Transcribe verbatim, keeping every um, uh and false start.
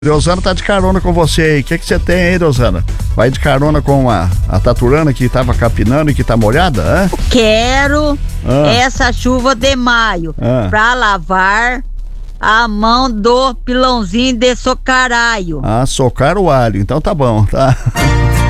Rosana tá de carona com você aí. O que que você tem aí, Rosana? Vai de carona com a, a Taturana que tava capinando e que tá molhada, hã? Quero Ah. essa chuva de maio Ah. pra lavar a mão do pilãozinho de socaraio. Ah, socar o alho. Então tá bom, tá?